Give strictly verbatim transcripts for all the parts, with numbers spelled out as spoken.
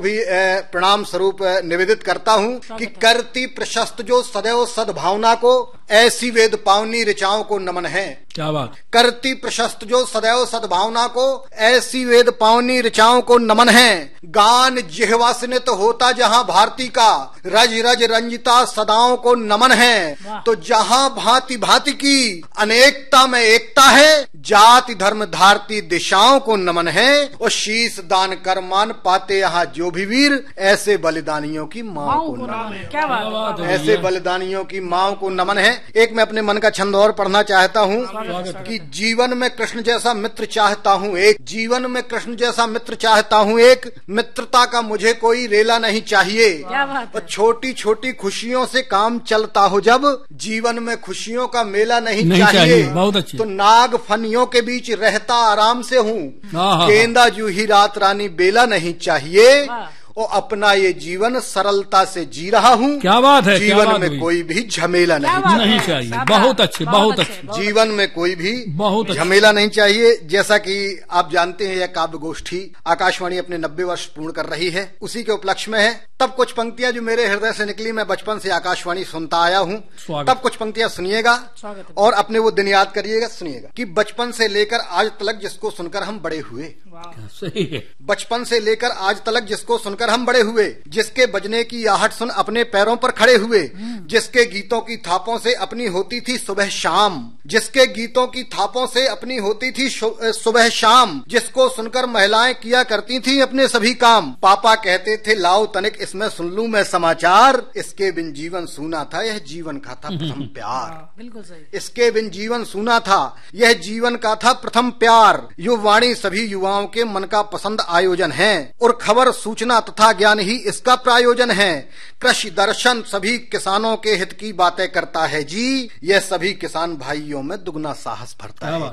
भी प्रणाम स्वरूप निवेदित करता हूँ कि करती प्रशस्त जो सदैव सद्भावना को, ऐसी वेद पावनी ऋचाओं को नमन है। क्या बात। करती प्रशस्त जो सदैव सद्भावना को, ऐसी वेद पावनी ऋचाओं को नमन है। गान जिह्वा से नित होता जहाँ भारती का, रज रज रंजिता सदाओं को नमन है। तो जहाँ भांति भांति की अनेकता में एकता है, जाति धर्म धारती दिशाओं को नमन है। और शीश दान कर मान पाते यहाँ जो भी वीर, ऐसे बलिदानियों की माँ को नमन है। क्या बात है। ऐसे बलिदानियों की माँ को नमन है। एक मैं अपने मन का छंद और पढ़ना चाहता हूँ कि जीवन में कृष्ण जैसा मित्र चाहता हूँ एक, जीवन में कृष्ण जैसा मित्र चाहता हूँ एक, मित्रता का मुझे कोई रेला नहीं चाहिए। और छोटी छोटी खुशियों से काम चलता हो जब, जीवन में खुशियों का मेला नहीं, नहीं चाहिए, चाहिए। बहुत अच्छी। तो नाग फनियों के बीच रहता आराम से हूँ, गेंदा जूही रात रानी बेला नहीं चाहिए। और अपना ये जीवन सरलता से जी रहा हूँ। क्या बात है। जीवन बात में कोई भी झमेला नहीं नहीं चाहिए। बहुत अच्छे, बहुत अच्छे। जीवन में कोई भी बहुत झमेला नहीं चाहिए। जैसा कि आप जानते हैं, यह काव्य गोष्ठी आकाशवाणी अपने नब्बे वर्ष पूर्ण कर रही है, उसी के उपलक्ष्य में है। तब कुछ पंक्तियां जो मेरे हृदय से निकली, मैं बचपन से आकाशवाणी सुनता आया हूँ, तब कुछ पंक्तियां सुनिएगा और अपने वो दिन याद करिएगा। सुनिएगा कि बचपन से लेकर आज तलक जिसको सुनकर हम बड़े हुए, सही है। बचपन से लेकर आज तलक जिसको सुनकर हम बड़े हुए, जिसके बजने की आहट सुन अपने पैरों पर खड़े हुए, जिसके गीतों की थापों से अपनी होती थी सुबह शाम, जिसके गीतों की थापों से अपनी होती थी सुबह शाम, जिसको सुनकर महिलाएं किया करती थी अपने सभी काम। पापा कहते थे लाओ तनिक इसमें सुन लूं मैं समाचार, इसके बिन जीवन सूना था यह जीवन का था प्रथम प्यार। बिल्कुल सही। इसके बिन जीवन सूना था यह जीवन का था प्रथम प्यार। युवाणी सभी युवाओं के मन का पसंद आयोजन है, और खबर सूचना तथा ज्ञान ही इसका प्रायोजन है। कृषि दर्शन सभी किसानों के हित की बातें करता है जी, यह सभी किसान भाइयों में दुगना साहस भरता है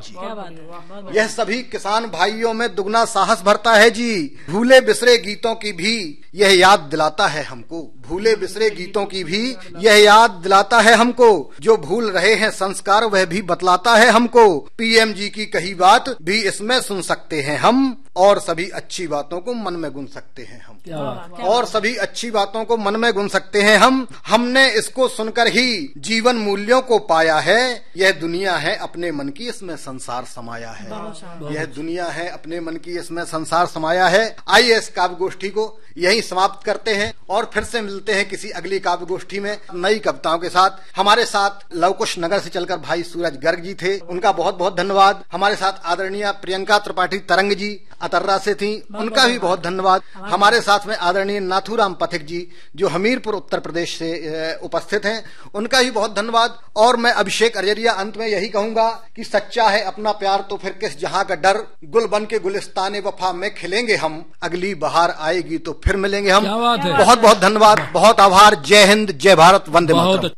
जी। यह सभी किसान भाइयों में दुगना साहस भरता है जी। भूले बिसरे गीतों की भी यह याद दिलाता है हमको, भूले बिसरे गीतों की भी यह याद दिलाता है हमको। जो भूल रहे हैं संस्कार वह भी बतलाता है हमको। पीएम जी की कही बात भी इसमें सुन सकते हैं हम, और सभी अच्छी बातों को मन में गुन सकते हैं हम। क्या बात। और सभी अच्छी बातों को मन में गुन सकते हैं हम। हमने इसको सुनकर ही जीवन मूल्यों को पाया है। यह दुनिया है अपने मन की, इसमें संसार समाया है। यह दुनिया है अपने मन की, इसमें संसार समाया है। आइए इस काव्य गोष्ठी को यही समाप्त करते हैं और फिर से मिलते हैं किसी अगली काव्य गोष्ठी में नई कविताओं के साथ। हमारे साथ लवकुश नगर से चलकर भाई सूरज गर्ग जी थे, उनका बहुत बहुत धन्यवाद। हमारे साथ आदरणीय प्रियंका त्रिपाठी तरंग जी अतर्रा से थी, उनका भी बहुत धन्यवाद। हमारे साथ में आदरणीय नाथूराम पथिक जी जो हमीरपुर उत्तर प्रदेश से उपस्थित हैं, उनका भी बहुत धन्यवाद। और मैं अभिषेक अरजरिया अंत में यही कहूंगा कि सच्चा है अपना प्यार तो फिर किस जहां का डर, गुल बन के गुलिस्ताने वफा में खिलेंगे हम, अगली बहार आएगी तो फिर मिलेंगे हम। बहुत बहुत धन्यवाद, बहुत आभार। जय हिंद, जय भारत, वंदे मातरम।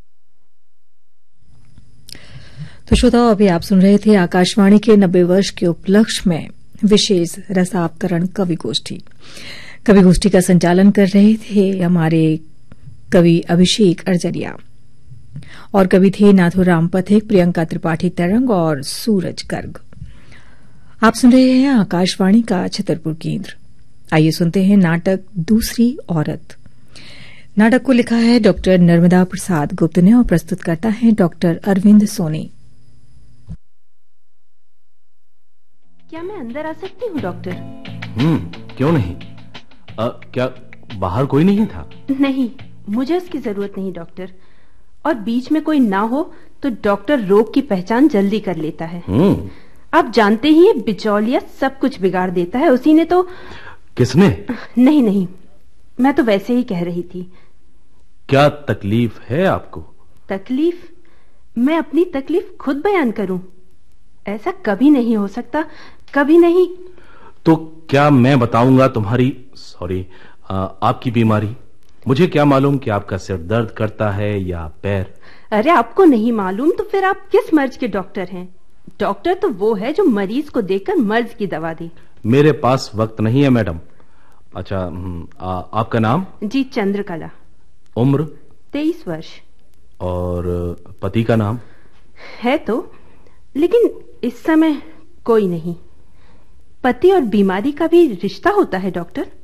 तो श्रोताओ, अभी आप सुन रहे थे आकाशवाणी के नब्बे वर्ष के उपलक्ष्य में विशेष रसावतरण कवि गोष्ठी। कवि गोष्ठी का संचालन कर रहे थे हमारे कवि अभिषेक अरजरिया, और कवि थे नाथूराम पथिक, प्रियंका त्रिपाठी तरंग और सूरज गर्ग। आप सुन रहे हैं आकाशवाणी का छतरपुर केंद्र। आइए सुनते हैं नाटक दूसरी औरत। नाटक को लिखा है डॉक्टर नर्मदा प्रसाद गुप्त ने और प्रस्तुत करता है डॉक्टर अरविंद सोनी। क्या मैं अंदर आ सकती हूँ डॉक्टर? हम्म, क्यों नहीं? आ, क्या बाहर कोई नहीं था? नहीं, मुझे उसकी जरूरत नहीं डॉक्टर। और बीच में कोई ना हो तो डॉक्टर रोग की पहचान जल्दी कर लेता है। हम्म, आप जानते ही हैं बिचौलिया सब कुछ बिगाड़ देता है। उसी ने तो। किसने? नहीं नहीं, मैं तो वैसे ही कह रही थी। क्या तकलीफ है आपको? तकलीफ? मैं अपनी तकलीफ खुद बयान करूं? ऐसा कभी नहीं हो सकता, कभी नहीं। तो क्या मैं बताऊंगा तुम्हारी सॉरी आपकी बीमारी? मुझे क्या मालूम कि आपका सिर दर्द करता है या पैर? अरे आपको नहीं मालूम तो फिर आप किस मर्ज के डॉक्टर हैं? डॉक्टर तो वो है जो मरीज को देखकर मर्ज की दवा दे। मेरे पास वक्त नहीं है मैडम। अच्छा, आ, आपका नाम? जी चंद्रकला। उम्र? तेईस वर्ष। और पति का नाम? है तो, लेकिन इस समय कोई नहीं। पति और बीमारी का भी रिश्ता होता है डॉक्टर?